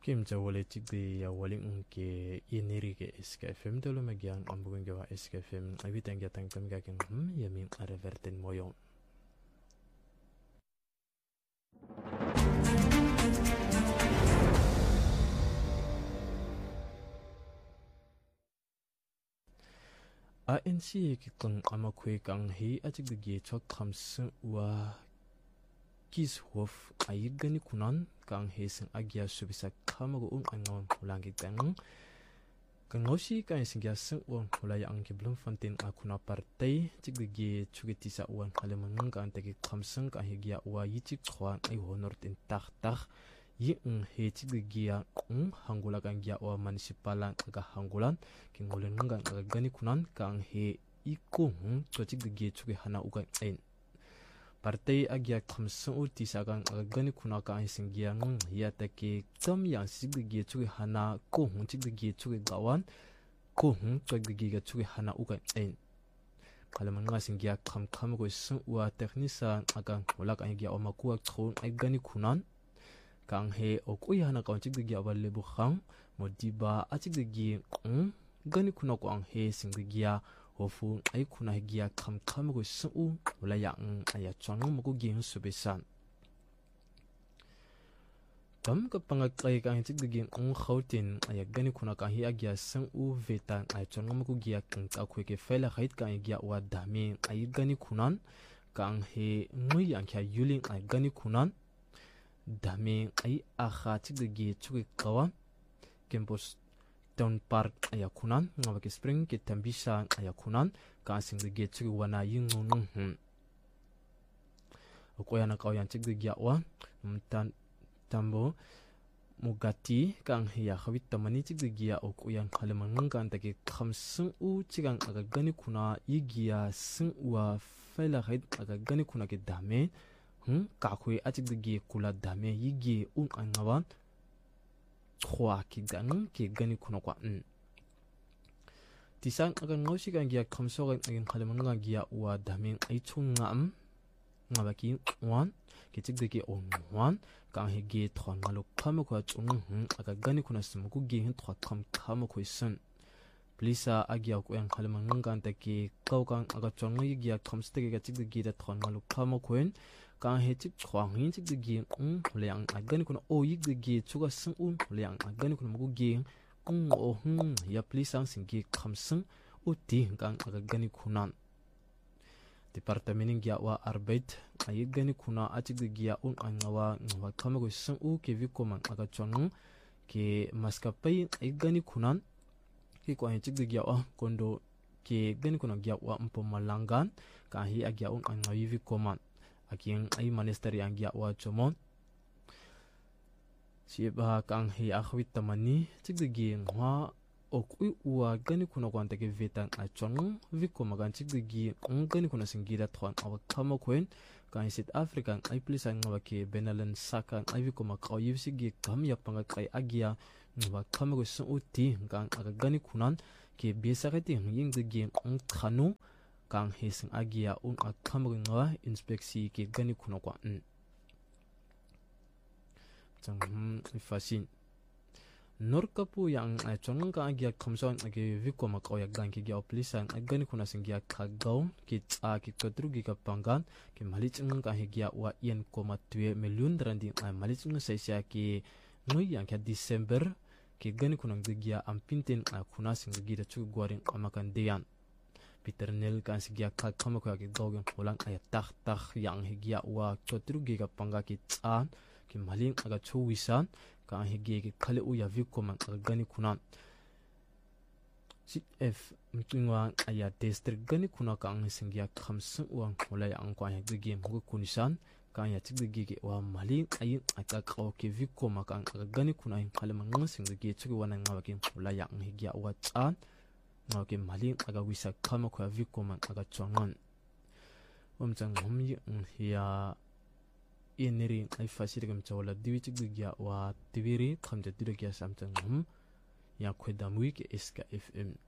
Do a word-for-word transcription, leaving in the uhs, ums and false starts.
Kim Jawale Chigdi ya waling ke iniri ke S K F M dolo magiang ambugun gawa S K F M abitang gatang tam gaking hmm yamin areverten moyon. A N C kitang amakwe kang hi achigdi chok khamsun wa Kishof ayigani kunan kang heseng agya subisa kamago un angon ulangi tang kangoshi kan singya seng uang ulaya ang kiblum fontin akuna partai chiggi chugitisa uan kalemangang kan tagi khamseng ka higya wa yichik khwan ay honor tin tak tak yi ng he chiggi ng hangula kan gya wa municipalan aga hangulan kingulen ngang aga gani kunan kang he ikung to chiggi chugi hana uga ein Partai agya khamsung uti sagang agani kuna ka hisingya ng yatake tam yang siggi chugi hana ko hung chiggi chugi gawan ko hung chiggi ga chugi hana uga ein kalaman nga singya kham kham go sung wa teknisa agang wala ka higya o makuwa khon agani kunan kang he okuy hana ka chiggi ga lebu khang modiba achiggi ng gani kuna ko ang he singya Hofu ay kuna higia kam kam go su wala yang aya chang mo go gin subesan tam ka pangakay ka hintig ang khautin ay gani kuna ka hi agya sang u vetan ay chang mo go giya kang ka khwe ke fela khait ka agya wa dami ay gani kunan kang he ngui yang kya yuling ay gani kunan dami ay akha tiggi chugi kawan kempos Town Park ayakunan ngawaki spring kitambisa ayakunan kasing de getsu wana yingunung hun okoya na kawayan chig de gyawa mtan tambo mugati kang hiya khawit tamani chig de gya okoyan khaleman kan take khamsung u chigang aga gani kuna yigia sung wa fela haid aga gani kuna ke dame hm ka khwe achig de gye kula dame yigi un angawan Kwa ki gang ki gani kuna kwa n Tisang aga ngawsi kan giya kamsogan agin kalaman nga giya wa daming ay chung ngam nga baki wan ki tigdiki o wan kang higi tron nga luk kama kwa chung ng aga gani kuna simuku gihin twa kam kama kwa isan Plisa agya ko yang kalaman nga anta ki kaw kang aga chung nga giya kamstagi ka tigdiki da tron nga luk kama kwen Kang he chik chwang hin chik digi ng hulayang agani kuna o yik digi chuga sing un hulayang agani kuna mugu gi ng o hung ya plisang singi khamsung uti kang agani kunan Departamenting gya wa arbeit ay gani kuna achik digi ya un angawa ngawa kamago sing u ke vikoman aga chwang ke maskapay ay gani kunan ki kwa hin chik digi ya wa kondo ke gani kuna gya wa mpo malangan kang hi agya un angawi vikoman Aking ay minister yang gya wa chomon Siba kang hi akhwit tamani Chigdigi ngwa Okui uwa gani kuna kwa antake vetan Achong viko magan chigdigi Ng gani kuna singira tuan awa kama kwen Kang South Africa ay plisa ngawa ke Benalan Saka Ay viko makaw yivsigi kam yapanga kay agya Ngawa kama kwen sun uti Kang aga gani kunan Ke biasa kati ng digi ng kanu Kang hising agya un akamago nga inspeksi ke gani kuna kwa n Chang hmm ifasin Norkapu yang ay chongang ka agya kamsawan agi viko makaw yagdan ke gya oplisan ay gani kuna singya kagaw ke tsa ke kadrugi ka panggan ke malichingang ka higya wa one point two milyon randing ay malichingang sa isya ke ngoy yang kya December ke gani kuna gya ampintin ay kuna singya chugwaring amakan deyan Peter Nel kan sigya ka kama ko agi gawgen pulang ay tak tak yang higya wa chotru giga panga ki tsan ki maling aga chuwisan kan higya ki khale u ya viko man aga gani kunan C F mtingwa aya district gani kuna kan singya khamsung uang mulai ang kwa higya mu kunisan kan ya tiggi wa maling ay aka kaw ki viko makan aga gani kuna khale man singya chugi wana ngawaki mulai ang higya wa tsan Ngaw ke maling aga wisa kama kwa viko man aga chongan Omchang humyi ng hiya Iniri ay fasiri kam chawala diwi chigdigya wa tiviri Kamja dirigya samchang hum Ya kweda mui ke S K F M